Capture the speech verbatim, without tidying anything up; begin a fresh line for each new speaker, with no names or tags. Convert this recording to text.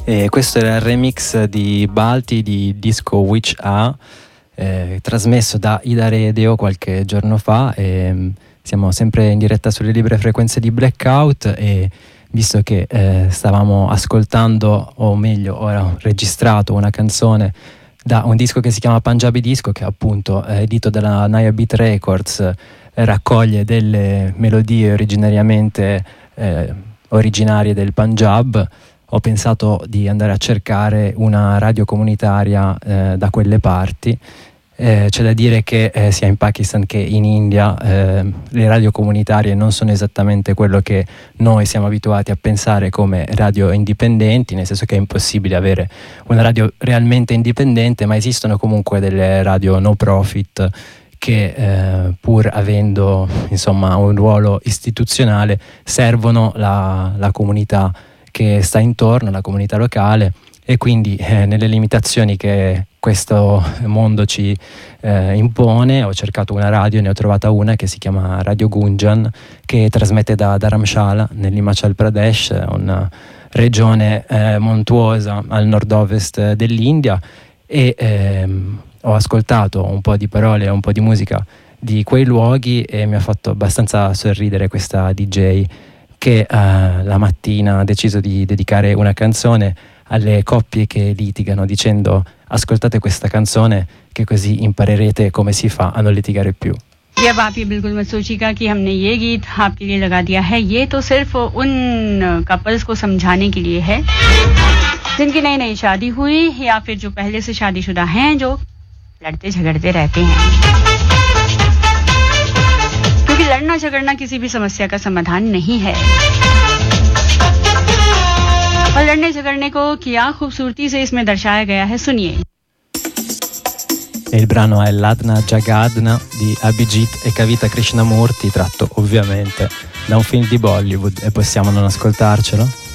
E questo era il remix di Balti di Disco Witch A, eh, trasmesso da Ida Radio qualche giorno fa. E siamo sempre in diretta sulle libere frequenze di Blackout, e visto che eh, stavamo ascoltando, o meglio ho registrato una canzone da un disco che si chiama Punjabi Disco, che appunto è edito dalla Naya Beat Records, eh, raccoglie delle melodie originariamente eh, originarie del Punjab, ho pensato di andare a cercare una radio comunitaria eh, da quelle parti. Eh, c'è da dire che eh, sia in Pakistan che in India eh, le radio comunitarie non sono esattamente quello che noi siamo abituati a pensare come radio indipendenti, nel senso che è impossibile avere una radio realmente indipendente, ma esistono comunque delle radio no profit che eh, pur avendo insomma un ruolo istituzionale servono la, la comunità che sta intorno, la comunità locale, e quindi eh, nelle limitazioni che questo mondo ci eh, impone ho cercato una radio, ne ho trovata una che si chiama Radio Gunjan, che trasmette da Dharamshala nell'Himachal Pradesh, una regione eh, montuosa al nord-ovest dell'India, e ehm, ho ascoltato un po' di parole e un po' di musica di quei luoghi e mi ha fatto abbastanza sorridere questa D J che eh, la mattina ha deciso di dedicare una canzone alle coppie che litigano, dicendo: ascoltate questa canzone che così imparerete come si fa a non litigare più.
जब आप ये बिल्कुल मत सोचिएगा कि हमने ये गीत आपके लिए लगा दिया है, ये तो सिर्फ उन कपल्स को समझाने के लिए है जिनकी नई नई शादी हुई या फिर जो पहले से शादीशुदा हैं, जो लड़ते झगड़ते रहते हैं, क्योंकि लड़ना झगड़ना किसी भी समस्या का समाधान नहीं है, और लड़ने झगड़ने को क्या खूबसूरती से इसमें दर्शाया गया है, सुनिए.
E il brano è Ladna Jagadna di Abhijit e Kavita Krishnamurti, tratto ovviamente da un film di Bollywood, e possiamo non ascoltarcelo?